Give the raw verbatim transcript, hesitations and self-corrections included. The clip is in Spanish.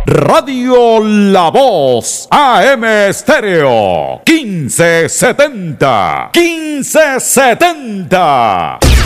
Radio La Voz A M Stereo quince setenta. quince setenta.